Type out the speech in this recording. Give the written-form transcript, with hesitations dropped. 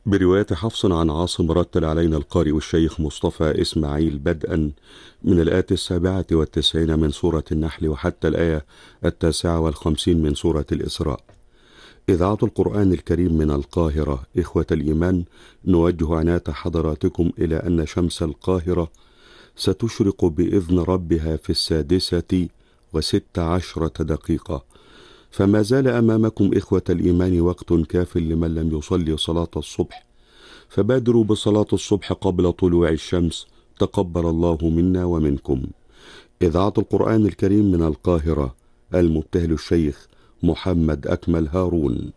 برواية حفص عن عاصم رتل علينا القارئ الشيخ مصطفى إسماعيل بدءا من الآية 97 من سورة النحل وحتى الآية 59 من سورة الإسراء. إذاعة القرآن الكريم من القاهرة. إخوة الإيمان، نوجه عناية حضراتكم إلى أن شمس القاهرة ستشرق بإذن ربها في 6:16، فما زال أمامكم إخوة الإيمان وقت كاف لمن لم يصلي صلاة الصبح، فبادروا بصلاة الصبح قبل طلوع الشمس، تقبل الله منا ومنكم. إذاعة القرآن الكريم من القاهرة، المبتهل الشيخ محمد أكمل هارون.